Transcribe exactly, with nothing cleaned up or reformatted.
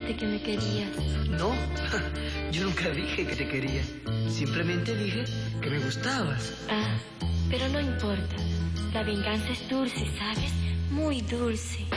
dijiste que me querías. No, yo nunca dije que te quería. Simplemente dije que me gustabas. Ah, pero no importa. La venganza es dulce, ¿sabes? Muy dulce.